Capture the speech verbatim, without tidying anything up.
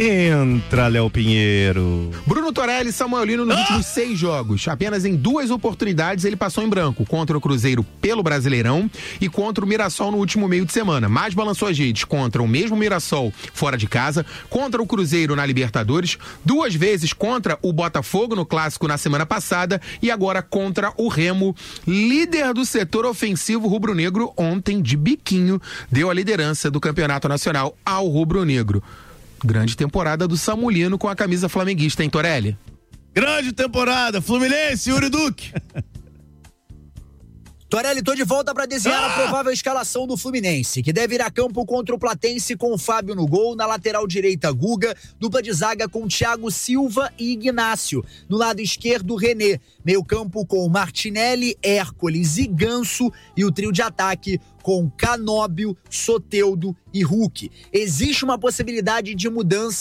Entra, Léo Pinheiro. Bruno Torelli e Samuel Lino nos ah! últimos seis jogos. Apenas em duas oportunidades ele passou em branco. Contra o Cruzeiro pelo Brasileirão e contra o Mirassol no último meio de semana. Mas balançou as redes contra o mesmo Mirassol fora de casa, contra o Cruzeiro na Libertadores, duas vezes contra o Botafogo no Clássico na semana passada e agora contra o Remo. Líder do setor ofensivo rubro-negro, ontem de biquinho deu a liderança do Campeonato Nacional ao rubro-negro. Grande temporada do Samulino com a camisa flamenguista, hein, Torelli? Grande temporada, Fluminense, Yuri Duque. Torelli, tô de volta para desenhar ah! a provável escalação do Fluminense, que deve ir a campo contra o Platense com o Fábio no gol, na lateral direita Guga, dupla de zaga com Thiago Silva e Ignácio, no lado esquerdo René, meio campo com Martinelli, Hércules e Ganso e o trio de ataque com Canóbio, Soteldo e Hulk. Existe uma possibilidade de mudança